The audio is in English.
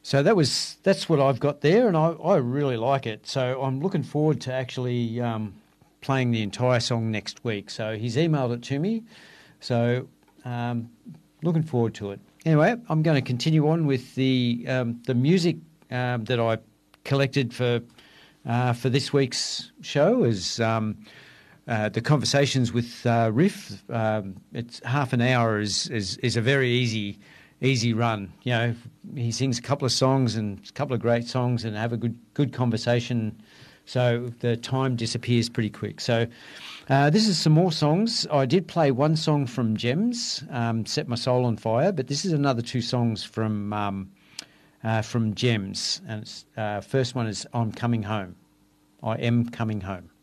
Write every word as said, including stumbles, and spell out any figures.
So that was that's what I've got there, and I, I really like it. So I'm looking forward to actually um, playing the entire song next week. So he's emailed it to me, so um, looking forward to it. Anyway, I'm going to continue on with the um, the music um, that I collected for uh, for this week's show. Is um, uh, the conversations with uh, Riff. Um, it's half an hour is is, is a very easy. Easy run, you know. He sings a couple of songs and a couple of great songs, and have a good good conversation. So the time disappears pretty quick. So uh, this is some more songs. I did play one song from Gems, um, "Set My Soul on Fire," but this is another two songs from um, uh, from Gems. And it's, uh, first one is "I'm Coming Home." I am coming home.